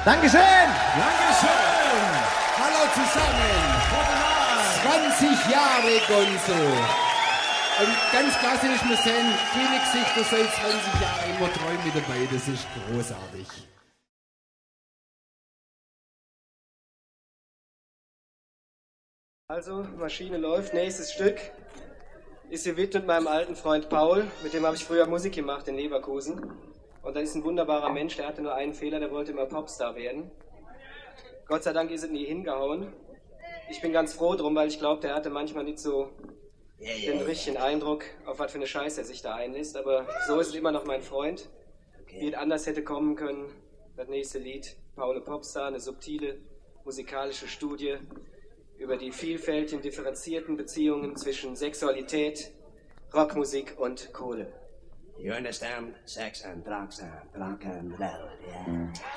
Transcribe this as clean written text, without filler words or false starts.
Dankeschön. Dankeschön. Hallo zusammen. 20 Jahre Gonzo. Und ganz klassisch, ich muss sagen, viele Gesichter seit 20 Jahren immer treu mit dabei. Das ist großartig. Also, Maschine läuft. Nächstes Stück ist gewidmet meinem alten Freund Paul. Mit dem habe ich früher Musik gemacht in Leverkusen. Und das ist ein wunderbarer Mensch, der hatte nur einen Fehler, der wollte immer Popstar werden. Gott sei Dank ist es nie hingehauen. Ich bin ganz froh drum, weil ich glaube, der hatte manchmal nicht so den richtigen Eindruck, auf was für eine Scheiße er sich da einlässt. Aber so ist es immer noch mein Freund. Wie es anders hätte kommen können, das nächste Lied, Paul Popstar, eine subtile musikalische Studie über die vielfältigen, differenzierten Beziehungen zwischen Sexualität, Rockmusik und Kohle. You understand? Sex and drugs and rock and roll, yeah.